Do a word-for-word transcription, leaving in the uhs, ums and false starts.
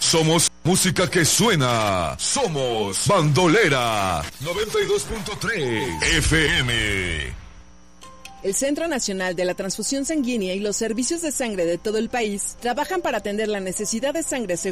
Somos música que suena. Somos Bandolera noventa y dos punto tres F M. El Centro Nacional de la Transfusión Sanguínea y los servicios de sangre de todo el país trabajan para atender la necesidad de sangre segura